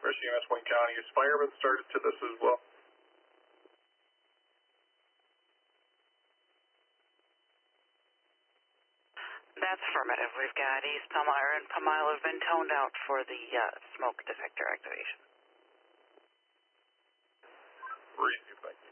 Rescue EMS Wayne County. Is firemen started to this as well? That's affirmative. We've got East Palmyra and Palmyra have been toned out for the smoke detector activation. Thank you.